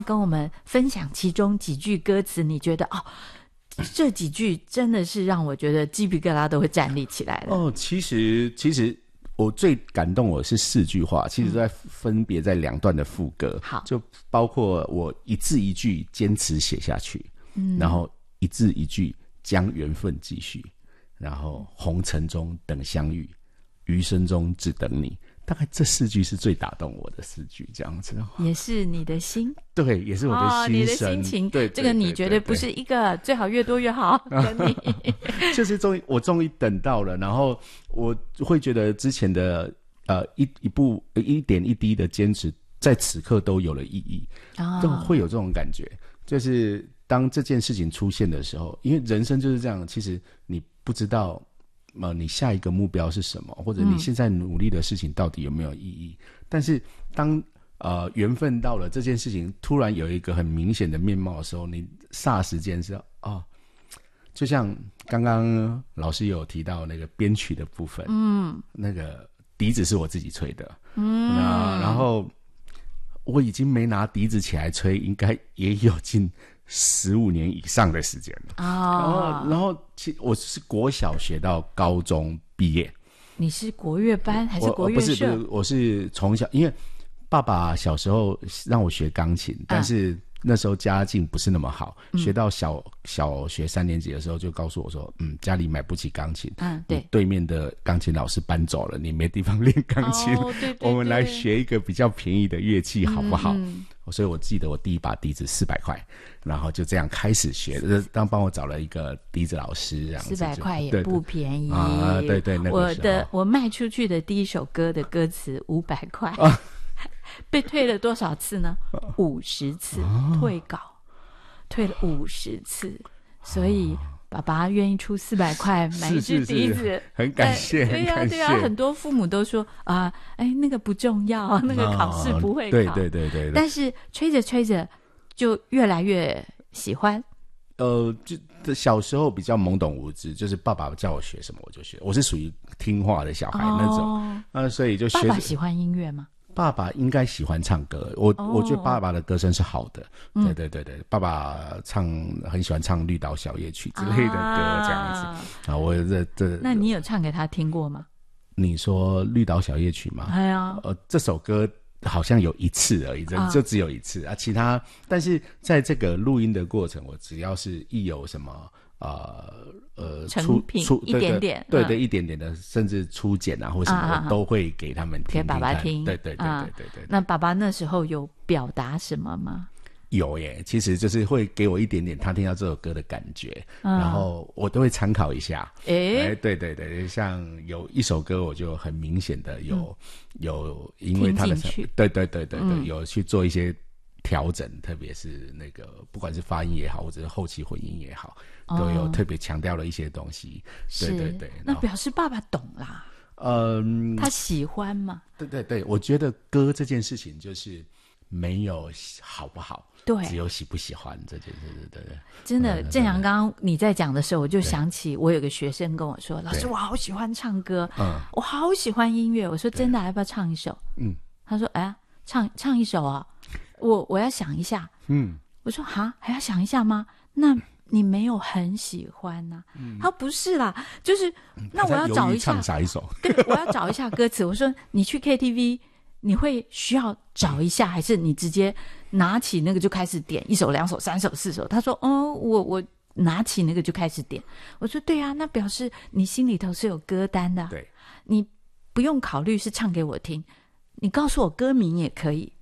跟我们分享其中几句歌词，你觉得这几句真的是让我觉得鸡皮疙瘩都会站立起来了。 其实我最感动我是4句话，其实分别在2段的副歌， 好， 就包括我一字一句坚持写下去，然后一字一句将缘分继续，然后红尘中等相遇，余生中只等你。大概这4句是最打动我的4句，这样子也是你的心， 对，也是我的心声， 你的心情， 对， 这个你绝对不是一个最好越多越好跟你就是我终于等到了，然后我会觉得之前的一点一滴的坚持，在此刻都有了意义，都会有这种感觉。就是当这件事情出现的时候，因为人生就是这样，其实你不知道你下一个目标是什么，或者你现在努力的事情到底有没有意义，但是当缘分到了，这件事情突然有一个很明显的面貌的时候，你霎时间是就像刚刚老师有提到那个编曲的部分，那个笛子是我自己吹的，然后我已经没拿笛子起来吹，应该也有近15年以上的时间了。然后我是国小学到高中毕业。 你是国乐班还是国乐社？ 不是，我是从小，因为爸爸小时候让我学钢琴，但是那时候家境不是那么好，学到小学3年级的时候就告诉我说，家里买不起钢琴， 对， 对面的钢琴老师搬走了，你没地方练钢琴， 对， 我们来学一个比较便宜的乐器好不好？所以我记得我第一把笛子400块，然后就这样开始学，帮我找了一个笛子老师，这样子 400块也不便宜对，那个时候我卖出去的第一首歌的歌词500块。被退了多少次呢？50次，退稿退了50次，所以爸爸愿意出400块买一支笛子， 很感谢， 对呀，对呀，很多父母都说那个不重要，那个考试不会考， 对， 但是吹着吹着就越来越喜欢。 就小时候比较懵懂无知，就是爸爸叫我学什么我就学，我是属于听话的小孩那种，所以就学。 爸爸喜欢音乐吗？ 爸爸应该喜欢唱歌，我觉得爸爸的歌声是好的，对，爸爸很喜欢唱绿岛小夜曲之类的歌，这样子我那你有唱给他听过吗？ 你说绿岛小夜曲吗？这首歌好像有1次而已，就只有1次其他，但是在这个录音的过程，我只要是一有什么成品一点点， 对，一点点的，甚至初剪或什么，我都会给他们听， 给爸爸听， 对。 那爸爸那时候有表达什么吗？ 有耶，其实就是会给我一点点他听到这首歌的感觉，然后我都会参考一下。对，像有一首歌我就很明显的有因为他的对，有去做一些调整，特别是那个不管是发音也好，或者是后期混音也好，都有特别强调了一些东西。对， 那表示爸爸懂啦。他喜欢嘛？ 对，我觉得歌这件事情就是没有好不好， 对， 只有喜不喜欢这件事。对， 真的，正阳刚刚你在讲的时候，我就想起我有个学生跟我说：“老师，我好喜欢唱歌，我好喜欢音乐。”我说：“真的，要不要唱一首？”他说：“唱一首啊，我要想一下。”我说：“还要想一下吗？那你没有很喜欢啊？”他说：“不是啦，就是那我要找一下唱啥一首？ 对，我要找一下歌词。”我说：“你去 KTV。”你会需要找一下，还是你直接拿起那个就开始点1首、2首、3首、4首？他说：“我拿起那个就开始点。”我说：“对啊，那表示你心里头是有歌单的。 对， 你不用考虑是唱给我听，你告诉我歌名也可以。”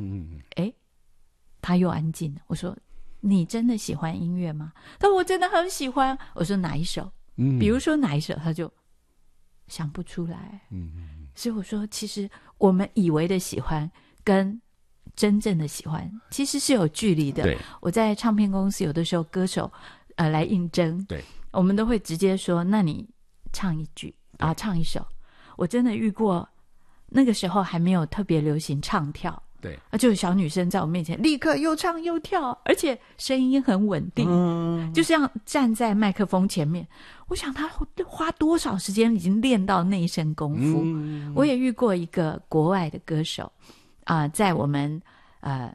他又安静了。我说：“你真的喜欢音乐吗？”他说：“我真的很喜欢。”我说：“哪一首？比如说哪一首？”他就想不出来。所以我说，其实我们以为的喜欢跟真正的喜欢其实是有距离的。 对， 我在唱片公司有的时候歌手来应征， 对， 我们都会直接说：“那你唱一句唱一首。”我真的遇过，那个时候还没有特别流行唱跳。 对， 就有小女生在我面前立刻又唱又跳，而且声音很稳定，就像站在麦克风前面。我想她花多少时间已经练到那一身功夫。我也遇过一个国外的歌手在我们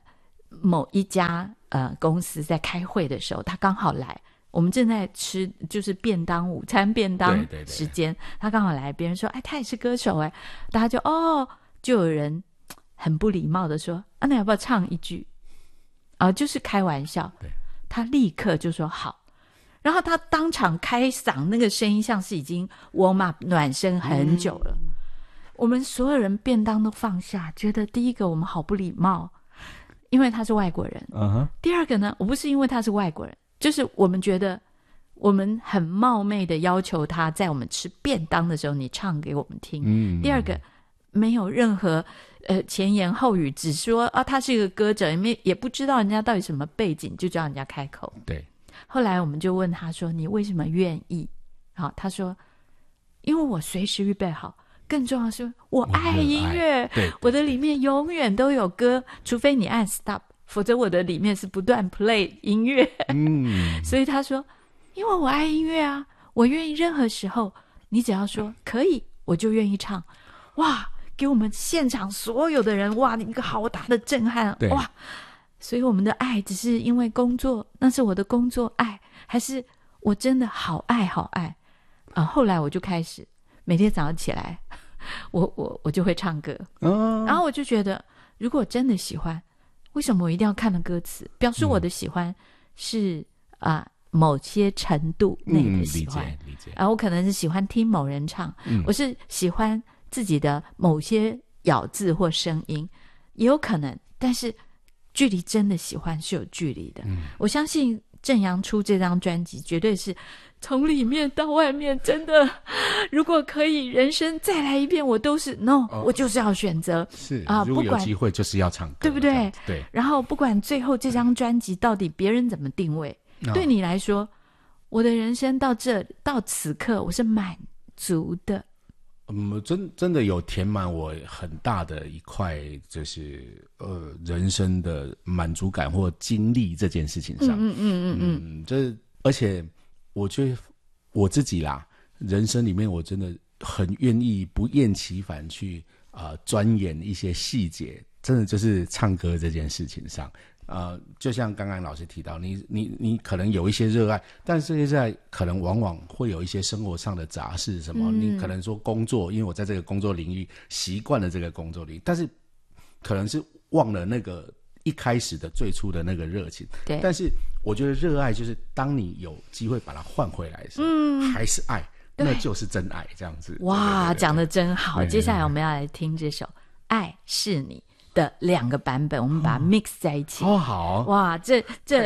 某一家公司在开会的时候，他刚好来，我们正在吃就是便当午餐便当时间，对，他刚好来，别人说哎他也是歌手哎，大家就有人很不礼貌的说那要不要唱一句就是开玩笑，他立刻就说好，然后他当场开嗓，那个声音像是已经 warm up 暖身很久了，我们所有人便当都放下，觉得第一个我们好不礼貌，因为他是外国人，第二个呢，我不是因为他是外国人，就是我们觉得我们很冒昧的要求他在我们吃便当的时候你唱给我们听，第二个没有任何前言后语，只说他是一个歌者，也不知道人家到底什么背景，就叫人家开口。 对， 后来我们就问他说你为什么愿意？他说因为我随时预备好，更重要的是我爱音乐，对，我的里面永远都有歌，除非你按 stop， 否则我的里面是不断 play 音乐。所以他说因为我爱音乐啊，我愿意任何时候你只要说可以我就愿意唱。哇，给我们现场所有的人哇一个好大的震撼，哇！所以我们的爱只是因为工作，那是我的工作爱，还是我真的好爱好爱后来我就开始每天早上起来我就会唱歌，然后我就觉得如果真的喜欢，为什么我一定要看的歌词？表示我的喜欢是某些程度内的喜欢，理解我可能是喜欢听某人唱，我是喜欢自己的某些咬字或声音，也有可能，但是距离真的喜欢是有距离的。我相信郑阳出这张专辑绝对是从里面到外面，真的如果可以人生再来一遍，我都是 no，我就是要选择是如果有机会就是要唱歌， 对不对？ 对。 然后不管最后这张专辑到底别人怎么定位，对你来说我的人生到此刻我是满足的。 真的有填满我很大的一块，就是人生的满足感或经历这件事情上。就是而且我觉得我自己啦，人生里面我真的很愿意不厌其烦去钻研一些细节，真的就是唱歌这件事情上。就像刚刚老师提到，你可能有一些热爱，但是现在可能往往会有一些生活上的杂事什么，你可能说工作，因为我在这个工作领域习惯了这个工作领域，但是可能是忘了那个一开始的最初的那个热情。对，但是我觉得热爱就是当你有机会把它换回来的时候，还是爱，那就是真爱，这样子。 哇，讲得真好。接下来我们要来听这首《爱是你》的2个版本，我们把它 mix 在一起。 好哇，这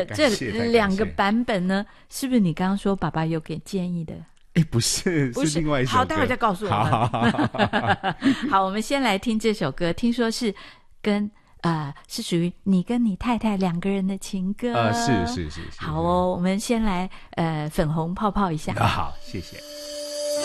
2个版本呢，是不是你刚刚说爸爸有给建议的？ 不是，是另外一首歌。 好，待会再告诉我们。好，我们先来听这首歌，听说是跟是属于你跟你太太2个人的情歌。 是。 好哦，我们先来粉红泡泡一下。 好，谢谢。